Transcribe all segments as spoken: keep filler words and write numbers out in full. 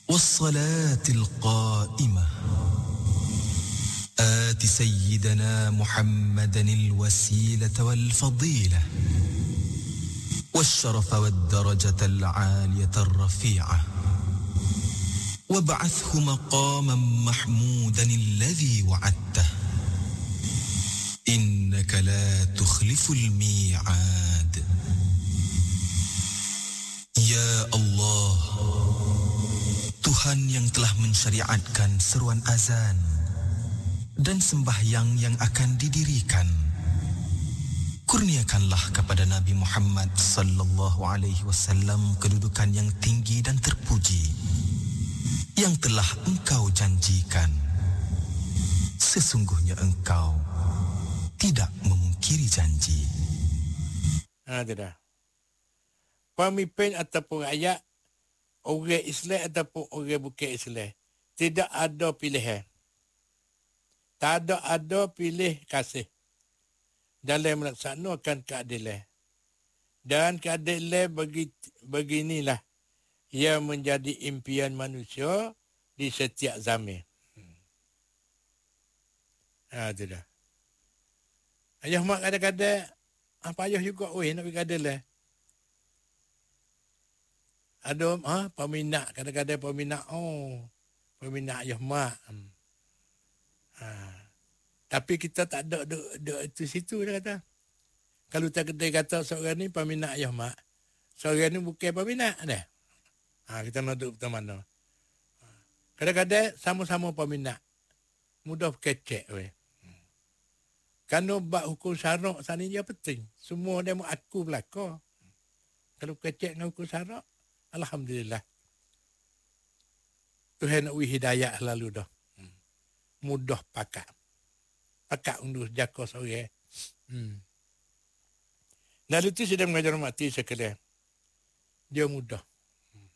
والصلاة القائمة آت سيدنا محمدا الوسيلة والفضيلة والشرف والدرجة العالية الرفيعة وابعثه مقاما محمودا الذي وعدته إنك لا تخلف الميعاد. Ya Allah, Tuhan yang telah mensyariatkan seruan azan dan sembahyang yang akan didirikan, kurniakanlah kepada Nabi Muhammad sallallahu alaihi wasallam kedudukan yang tinggi dan terpuji yang telah engkau janjikan. Sesungguhnya engkau tidak memungkiri janji. Ha, itu dah. Pemimpin ataupun rakyat, orang Islam ataupun orang bukan Islam, tidak ada pilihan. Tak ada ada pilih kasih dalam melaksanakan keadilan. Dan keadilan bagi, beginilah yang menjadi impian manusia di setiap zaman. Hmm. Ha, itu dah. Ayah mak kadang-kadang, apa ayah juga, weh nak pergi keadilan. Ada ha, peminat, kadang-kadang peminat, oh, peminat ayah mak. Hmm. Ha. Tapi kita tak ada duk itu situ dia kata. Kalau tak kedai kata seorang ni peminat ayah mak, seorang ni bukan peminat dah. Ha, kita nak duduk betul mana. Ha. Kadang-kadang sama-sama peminat. Mudah kecek weh. Hmm. Kerana bab hukum syarak sana dia penting. Semua dia mau aku belaka. Hmm. Kalau kecek dengan hukum syarak, alhamdulillah. Tuhan nak wi hidayah lalu dah. Hmm. Mudah pakat. Pakat undur jaka seorang. Hmm. Lalu tu sedang mengajar mati sekalian. Dia mudah. Hmm.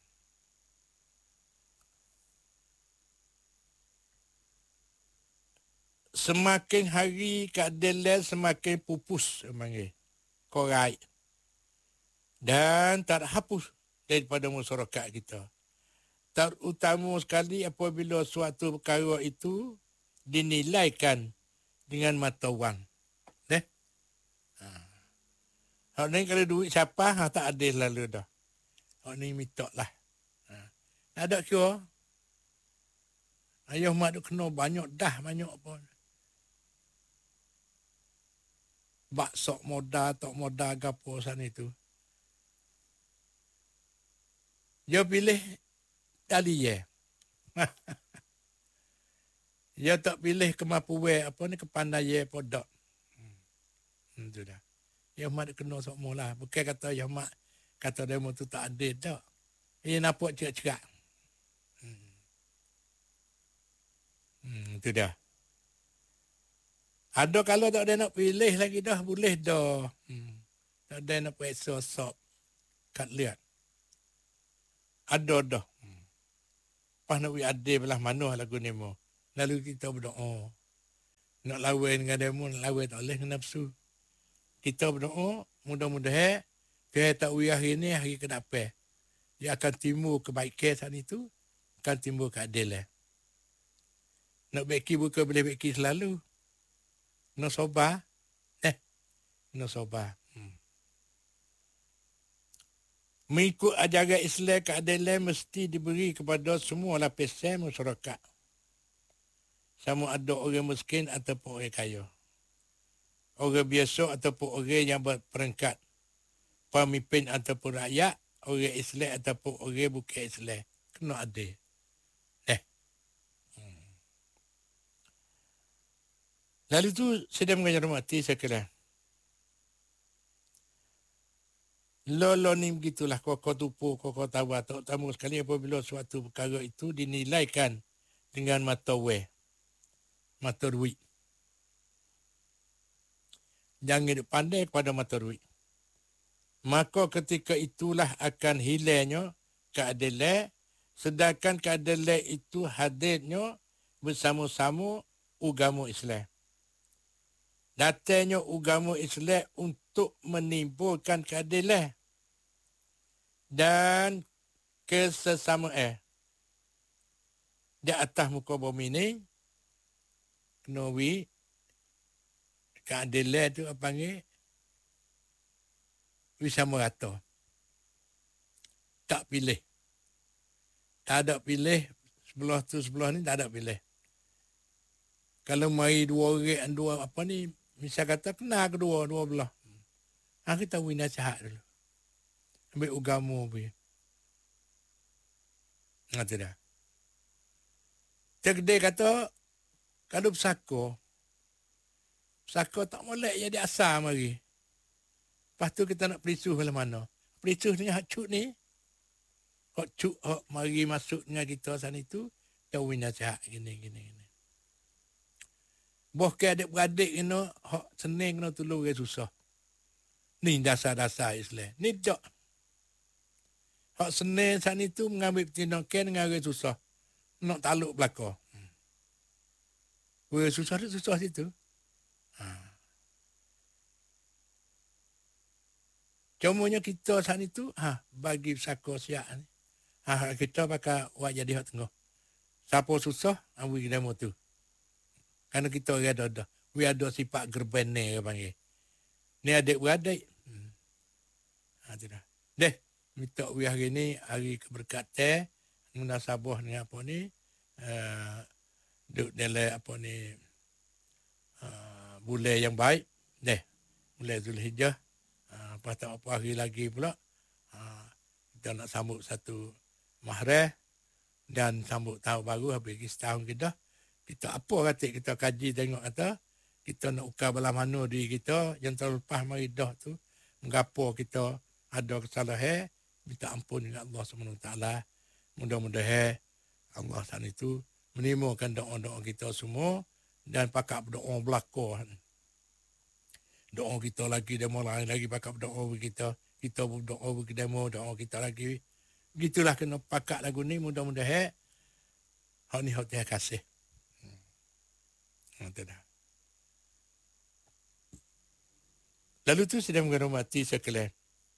Semakin hari keadilan semakin pupus semangat. Korai. Dan tak hapus daripada masyarakat kita. Terutama sekali apabila suatu perkara itu dinilaikan dengan mata wang. Eh? Ha. Hak ni kalau duit siapa, ha, tak adil lalu dah. Hak ni minta lah. Ha. Ada kira. Ayah mak tu kena banyak dah, banyak pun. Bakso modal, tak modal, gapo sana itu. Dia pilih tali ya. Dia tak pilih kemampuan apa ni, kepandaian podok. Hmm. Itu dah. Ya mak kena semua lah. Bukan kata ya mak kata demo tu tak adil tak. Ia nampak cerak-cerak. Hmm. Hmm, itu dah. Ada kalau tak ada nak pilih lagi dah, boleh dah. Hmm. Tak ada nak periksa sop. Kat lihat. Ada dah. Hmm. Pas nak pergi adil belah mana lagu ni mo. Lalu kita berdoa. Nak lawan dengan demo, nak lawan tak boleh dengan nafsu. Kita berdoa, mudah-mudahan Tuhan tak uji hari ni, hari ke depan. Dia akan timbul kebaikan saat itu, akan timbul keadilan. Nak baiki bukan boleh baiki selalu. Nak sobar. Eh, nak sobar. Hmm. Mengikut ajaran Islam, keadilan mesti diberi kepada semua lapisan masyarakat. Sama ada orang miskin ataupun orang kaya. Orang biasa ataupun orang yang berperingkat. Pemimpin ataupun rakyat. Orang Islam ataupun orang bukan Islam. Kena adil. Eh. Hmm. Lalu tu sedang mengajar mati sekalian. Lolo ni begitulah. Kau-kau tupu, kau-kau tahu. Terutama sekali apabila suatu perkara itu dinilaikan dengan mata weh. Mata duit. Jangan pandai kepada mata duit. Maka ketika itulah akan hilangnya keadilan, sedangkan keadilan itu hadirnya bersama-sama agama Islam. Datangnya agama Islam untuk menimbulkan keadilan dan kesesamaan. di atas muka bumi ni, kena wi, keadilan tu apa panggil, wi sama rata. Tak pilih. Tak ada pilih, sebelah tu sebelah ni tak ada pilih. Kalau mari dua orang, dua apa ni, misal kata kena kedua, dua belah. Ha, kita wi nasihat dulu. Ambil ugamu wi. Ngerti dah. Cik dia kata, kalau bersako, bersako tak molek jadi asal mari. Lepas tu kita nak perisuh ke mana. Perisuh dengan hak cuk ni, hak cuk, hak mari masuk dengan kita sana itu, kita wi nasihat gini, gini, gini. Boh ke adik-beradik kena, hak senang kena tolong orang susah. Ni dasar-dasar Islam. Ni tak. Hak senang sana itu mengambil tindakan dengan orang susah. Nak taluk belakang. Hmm. Orang susah tu susah situ. Ha. Cumanya kita sana itu, ha, bagi sako siap ni. Ha, kita pakai buat jadi hak tengah. Siapa susah, ambil demo tu. Kerana kita orang ada-ada. We ada sifat gerben ni, orang panggil. Ni adik-beradik. Hmm. Ha, tu dah. Deh, minta we hari ni, hari keberkatan, munasabah ni apa ni, uh, duduk dalam apa ni, uh, bulan yang baik. Deh, bulan Zulhijjah. Uh, lepas tak apa hari lagi pula, uh, kita nak sambut satu Mahreh dan sambut tahun baru, habis lagi setahun kita. Kita apa kata kita kaji tengok kata kita nak ukar belah mana diri kita yang terlepas mari dah tu mengapa kita ada kesalahan, minta ampun dengan Allah subhanahu wa taala. Mudah-mudahan Allah sana itu menerimakan doa-doa kita semua dan pakak berdoa belaka. Doa kita lagi demo lain lagi pakak berdoa kita, kita berdoa bagi demo doa kita lagi. Gitulah kena pakak lagu ni, mudah-mudahan hak ni hak Tuhan kasih. Lalu tu sedang menghormati sekalian.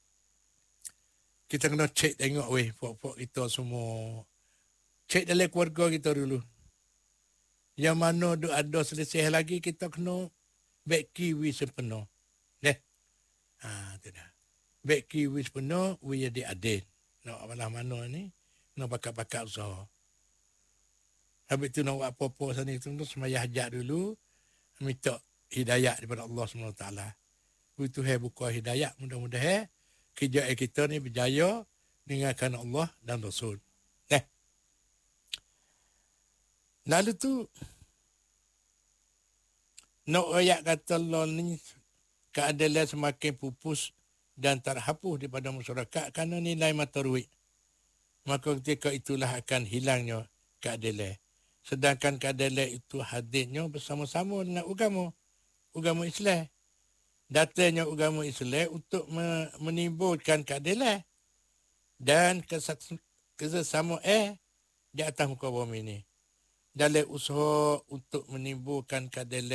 Kita kena cek tengok weh, puak-puak kita semua. Cek dalam keluarga kita dulu. Yang mana ada selesai lagi, kita kena beki weh sepenuh. Deh. Ha, tu dah. Beki weh sepenuh, weh jadi adil. Nak apalah mana ni, nak pakat-pakat usaha. Habis tu nak buat apa-apa sana itu, semaya hajat dulu, minta hidayah daripada Allah subhanahu wa taala. Itu hai buka hidayah, mudah-mudahan kerja kita ni berjaya dengan kerana Allah dan Rasul. Eh. Lalu tu, nak ayat kata Allah ni, keadilan semakin pupus dan terhapus daripada masyarakat kerana nilai mata duit. Maka ketika itulah akan hilangnya keadilan. Sedangkan keadilan itu hadirnya bersama-sama dengan agama. Agama Islam. Datanya agama Islam untuk menimbulkan keadilan. Dan kesesamaan di atas muka bumi ini. Dalam usaha untuk menimbulkan keadilan